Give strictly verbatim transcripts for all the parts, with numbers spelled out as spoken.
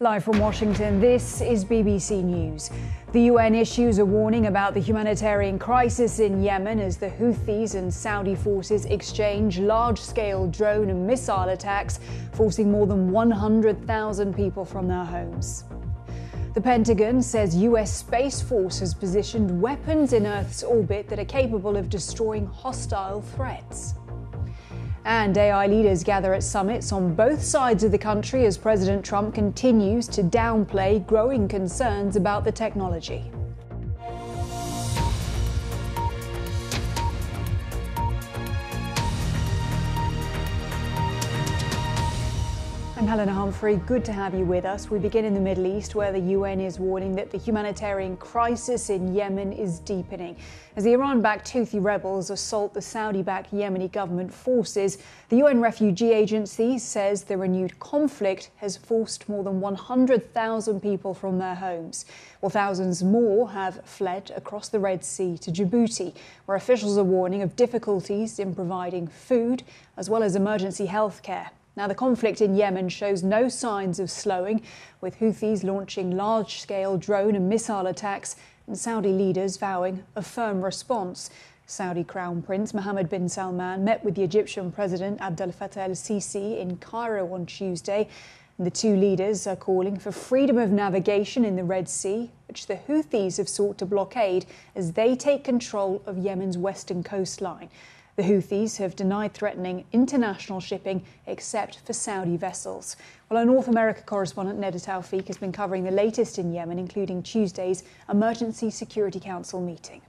Live from Washington, this is B B C News. The U N issues a warning about the humanitarian crisis in Yemen as the Houthis and Saudi forces exchange large-scale drone and missile attacks, forcing more than one hundred thousand people from their homes. The Pentagon says U S Space Force has positioned weapons in Earth's orbit that are capable of destroying hostile threats. And A I leaders gather at summits on both sides of the country as President Trump continues to downplay growing concerns about the technology. I'm Helena Humphrey. Good to have you with us. We begin in the Middle East, where the U N is warning that the humanitarian crisis in Yemen is deepening. As the Iran-backed Houthi rebels assault the Saudi-backed Yemeni government forces, the U N Refugee Agency says the renewed conflict has forced more than one hundred thousand people from their homes, while thousands more have fled across the Red Sea to Djibouti, where officials are warning of difficulties in providing food as well as emergency health care. Now, the conflict in Yemen shows no signs of slowing, with Houthis launching large-scale drone and missile attacks and Saudi leaders vowing a firm response. Saudi Crown Prince Mohammed bin Salman met with the Egyptian President Abdel Fattah el-Sisi in Cairo on Tuesday. The two leaders are calling for freedom of navigation in the Red Sea, which the Houthis have sought to blockade as they take control of Yemen's western coastline. The Houthis have denied threatening international shipping except for Saudi vessels. Well, our North America correspondent Neda Tawfiq has been covering the latest in Yemen, including Tuesday's Emergency Security Council meeting.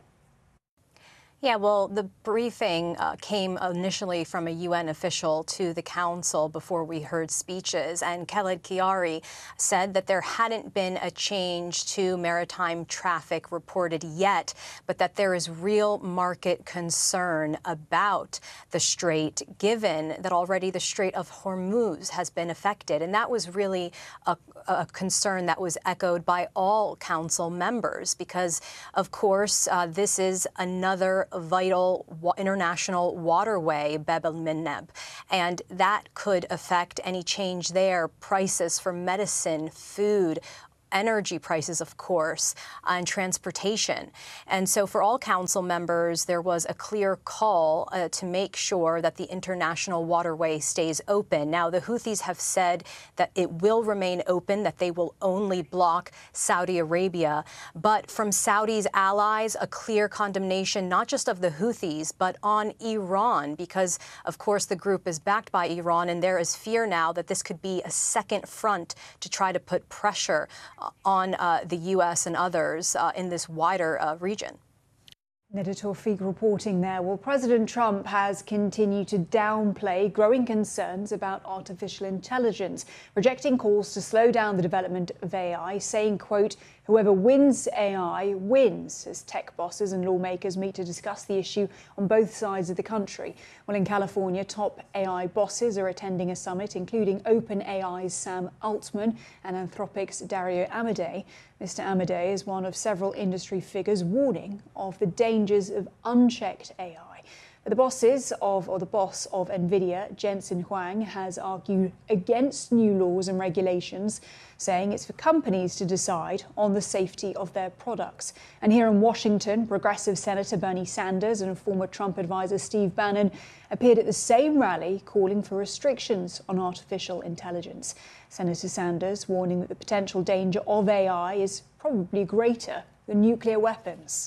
Yeah, well, the briefing uh, came initially from a U N official to the council before we heard speeches. And Khaled Kiari said that there hadn't been a change to maritime traffic reported yet, but that there is real market concern about the strait, given that already the Strait of Hormuz has been affected. And that was really a, a concern that was echoed by all council members, because, of course, uh, this is another vital wa- international waterway, Bab el-Mandeb, and that could affect any change there, prices for medicine, food, energy prices, of course, and transportation. And so for all council members, there was a clear call uh, to make sure that the international waterway stays open. Now, the Houthis have said that it will remain open, that they will only block Saudi Arabia. But from Saudi's allies, a clear condemnation, not just of the Houthis, but on Iran, because, of course, the group is backed by Iran, and there is fear now that this could be a second front to try to put pressure on uh, the U S and others uh, in this wider uh, region. Neda Tawfiq reporting there. Well, President Trump has continued to downplay growing concerns about artificial intelligence, rejecting calls to slow down the development of A I, saying, quote, "Whoever wins A I wins," as tech bosses and lawmakers meet to discuss the issue on both sides of the country. Well, in California, top A I bosses are attending a summit, including OpenAI's Sam Altman and Anthropic's Dario Amodei. Mister Amodei is one of several industry figures warning of the dangers of unchecked A I. But the bosses of, or the boss of NVIDIA, Jensen Huang, has argued against new laws and regulations, saying it's for companies to decide on the safety of their products. And here in Washington, Progressive Senator Bernie Sanders and former Trump advisor Steve Bannon appeared at the same rally calling for restrictions on artificial intelligence. Senator Sanders warning that the potential danger of A I is probably greater than nuclear weapons.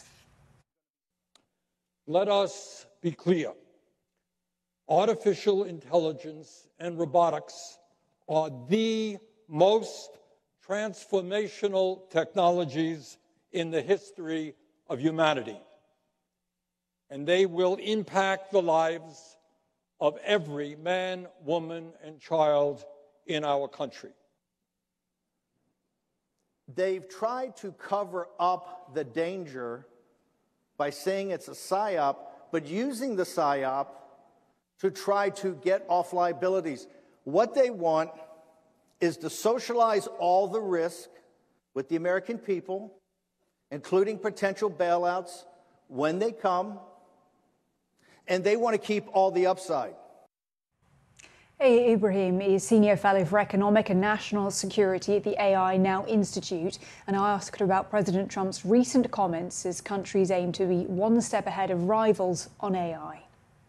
Let us be clear. Artificial intelligence and robotics are the most transformational technologies in the history of humanity, and they will impact the lives of every man, woman, and child in our country. They've tried to cover up the danger by saying it's a psyop, but using the psyop to try to get off liabilities. What they want is to socialize all the risk with the American people, including potential bailouts when they come, and they want to keep all the upside. Hey, Ibrahim is Senior Fellow for Economic and National Security at the A I Now Institute, and I asked her about President Trump's recent comments as countries aim to be one step ahead of rivals on A I.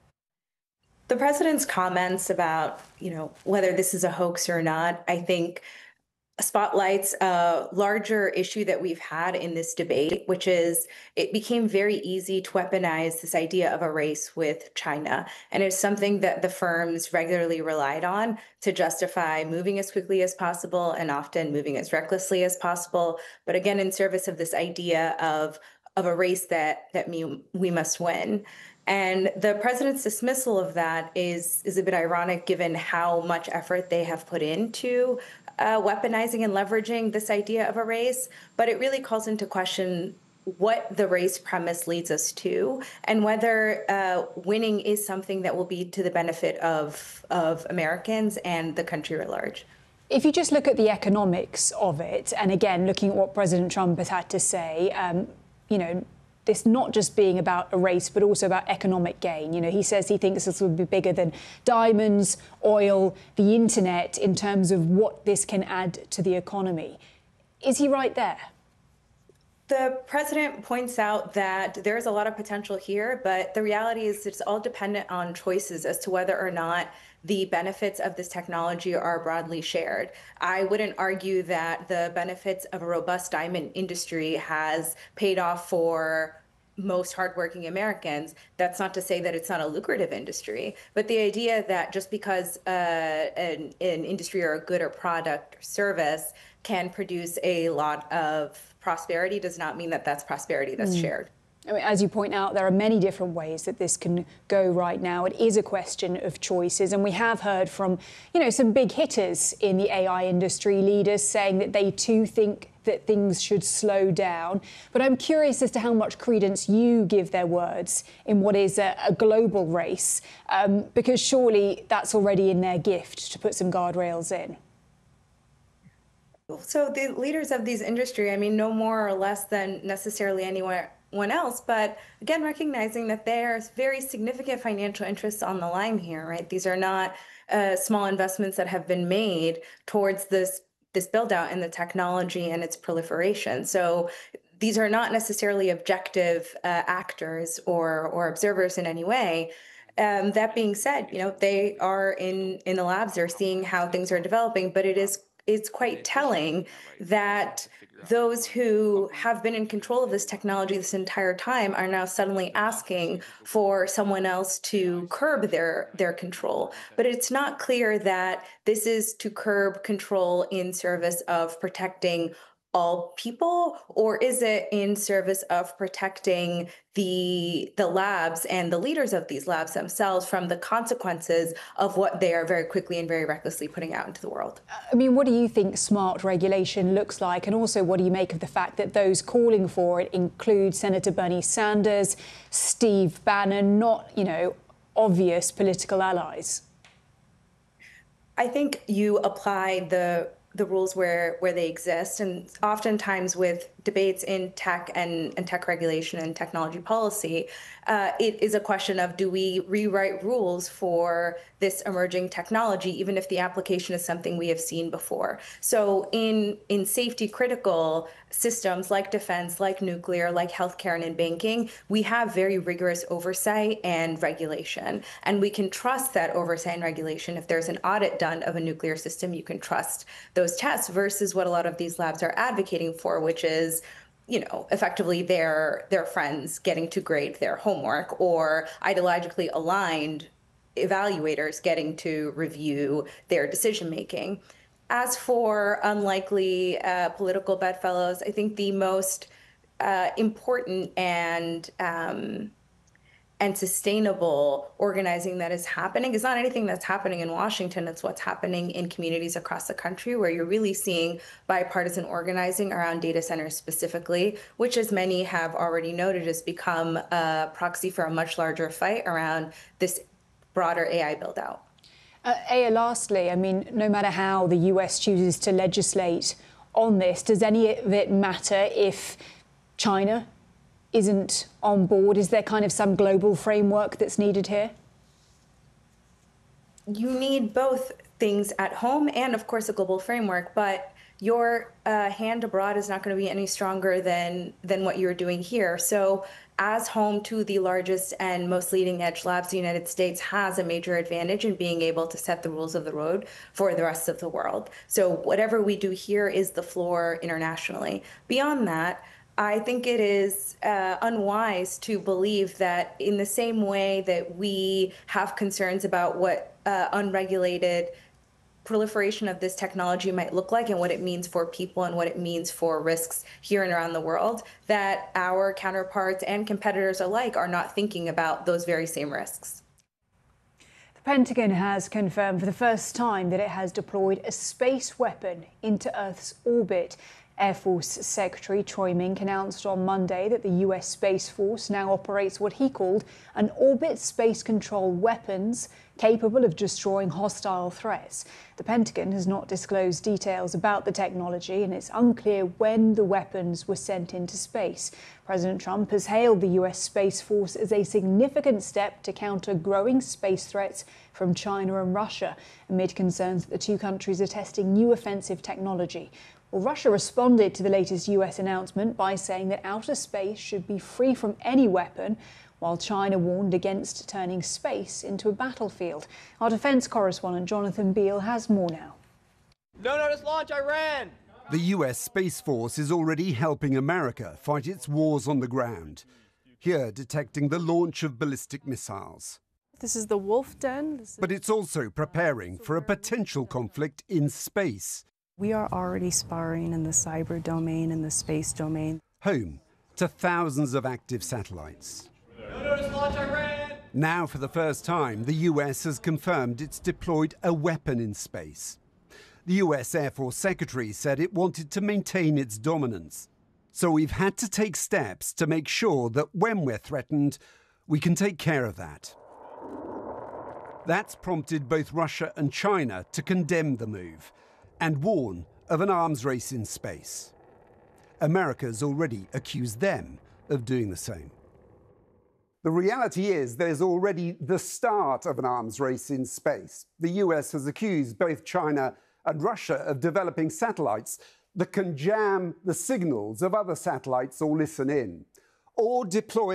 The president's comments about, you know, whether this is a hoax or not, I think spotlights a larger issue that we've had in this debate, which is it became very easy to weaponize this idea of a race with China. And it's something that the firms regularly relied on to justify moving as quickly as possible and often moving as recklessly as possible. But again, in service of this idea of, of a race that, that we, we must win. And the president's dismissal of that is, is a bit ironic given how much effort they have put into uh, weaponizing and leveraging this idea of a race. But it really calls into question what the race premise leads us to and whether uh, winning is something that will be to the benefit of, of Americans and the country at large. If you just look at the economics of it, and again, looking at what President Trump has had to say, um, you know, this not just being about a race, but also about economic gain. You know, he says he thinks this will be bigger than diamonds, oil, the internet in terms of what this can add to the economy. Is he right there? The president points out that there's a lot of potential here, but the reality is it's all dependent on choices as to whether or not the benefits of this technology are broadly shared. I wouldn't argue that the benefits of a robust diamond industry has paid off for most hardworking Americans. That's not to say that it's not a lucrative industry, but the idea that just because uh, an, an industry or a good or product or service can produce a lot of prosperity does not mean that that's prosperity that's mm. shared. I mean, as you point out, there are many different ways that this can go right now. It is a question of choices. And we have heard from, you know, some big hitters in the A I industry, leaders saying that they too think that things should slow down. But I'm curious as to how much credence you give their words in what is a, a global race, um, because surely that's already in their gift to put some guardrails in. So the leaders of these industry, I mean, no more or less than necessarily anywhere one else, but again, recognizing that there's very significant financial interests on the line here, right? These are not uh, small investments that have been made towards this this build out in the technology and its proliferation. So these are not necessarily objective uh, actors or or observers in any way. Um, that being said, you know, they are in in the labs, they're seeing how things are developing, but it is it's quite telling that those who have been in control of this technology this entire time are now suddenly asking for someone else to curb their their control. But it's not clear that this is to curb control in service of protecting all people, or is it in service of protecting the the labs and the leaders of these labs themselves from the consequences of what they are very quickly and very recklessly putting out into the world? I mean, what do you think smart regulation looks like? And also, what do you make of the fact that those calling for it include Senator Bernie Sanders, Steve Bannon, not, you know, obvious political allies? I think you apply the the rules where where they exist, and oftentimes with debates in tech and, and tech regulation and technology policy, uh, it is a question of, do we rewrite rules for this emerging technology, even if the application is something we have seen before? So in in safety critical systems like defense, like nuclear, like healthcare and in banking, we have very rigorous oversight and regulation. And we can trust that oversight and regulation. If there's an audit done of a nuclear system, you can trust those tests versus what a lot of these labs are advocating for, which is, you know, effectively their their friends getting to grade their homework, or ideologically aligned evaluators getting to review their decision making. As for unlikely uh, political bedfellows, I think the most uh, important and um, and sustainable organizing that is happening is not anything that's happening in Washington. It's what's happening in communities across the country, where you're really seeing bipartisan organizing around data centers specifically, which, as many have already noted, has become a proxy for a much larger fight around this broader A I build out. Uh, Aya, lastly, I mean, no matter how the U S chooses to legislate on this, does any of it matter if China isn't on board? Is there kind of some global framework that's needed here? you need both things at home and, of course, a global framework. But your uh, hand abroad is not going to be any stronger than than what you're doing here. So as home to the largest and most leading edge labs, the United States has a major advantage in being able to set the rules of the road for the rest of the world. So whatever we do here is the floor internationally. Beyond that, I think it is uh, unwise to believe that in the same way that we have concerns about what uh, unregulated proliferation of this technology might look like and what it means for people and what it means for risks here and around the world, that our counterparts and competitors alike are not thinking about those very same risks. The Pentagon has confirmed for the first time that it has deployed a space weapon into Earth's orbit. Air Force Secretary Troy Mink announced on Monday that the U S Space Force now operates what he called an orbit space control weapons capable of destroying hostile threats. The Pentagon has not disclosed details about the technology, and it's unclear when the weapons were sent into space. President Trump has hailed the U S Space Force as a significant step to counter growing space threats from China and Russia, amid concerns that the two countries are testing new offensive technology. Well, Russia responded to the latest U S announcement by saying that outer space should be free from any weapon, while China warned against turning space into a battlefield. Our defence correspondent Jonathan Beale has more now. No notice launch, Iran! The U S Space Force is already helping America fight its wars on the ground, here detecting the launch of ballistic missiles. This is the Wolf Den. This is... But it's also preparing for a potential conflict in space. We are already sparring in the cyber domain and the space domain. Home to thousands of active satellites. No notice launch, Iran! Now, for the first time, the U S has confirmed it's deployed a weapon in space. The U S Air Force Secretary said it wanted to maintain its dominance. So we've had to take steps to make sure that when we're threatened, we can take care of that. That's prompted both Russia and China to condemn the move and warn of an arms race in space. America's already accused them of doing the same. The reality is there's already the start of an arms race in space. The U S has accused both China and Russia of developing satellites that can jam the signals of other satellites or listen in, or deploy